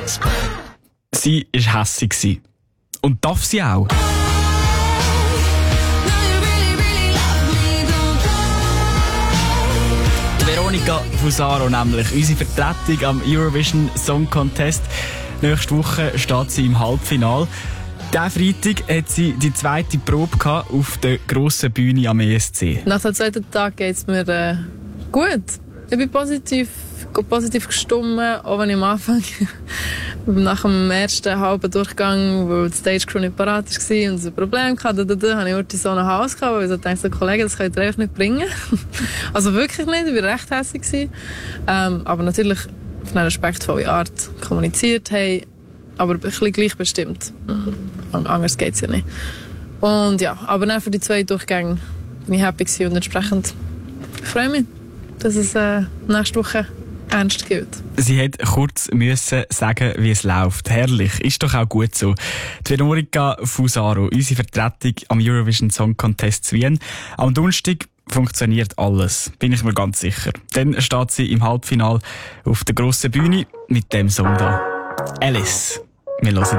Sie war hässig. Und darf sie auch. Veronica Fusaro, nämlich unsere Vertretung am Eurovision Song Contest. Nächste Woche steht sie im Halbfinale. Diesen Freitag hat sie die zweite Probe gehabt auf der grossen Bühne am ESC. Nach dem zweiten Tag geht es mir gut. Ich bin positiv gestimmt, auch wenn ich am Anfang nach dem ersten halben Durchgang, wo die Stage Crew nicht parat war und es ein Problem hatte, habe ich so ein Haus gehabt, weil ich so dachte, Kollegen, das könnt ihr einfach nicht bringen. Also wirklich nicht, ich war recht hässlich. Aber natürlich auf eine respektvolle Art kommuniziert haben, aber ein bisschen gleichbestimmt. Anders geht es ja nicht. Und ja, aber dann für die zwei Durchgänge bin ich happy gewesen und entsprechend freue ich mich, dass es nächste Woche ernst gilt. Sie hat kurz müssen sagen, wie es läuft. Herrlich, ist doch auch gut so. Die Veronica Fusaro, unsere Vertretung am Eurovision Song Contest zu Wien. Am Donnerstag funktioniert alles, bin ich mir ganz sicher. Dann steht sie im Halbfinale auf der grossen Bühne mit dem Song da. Alice. Wir hören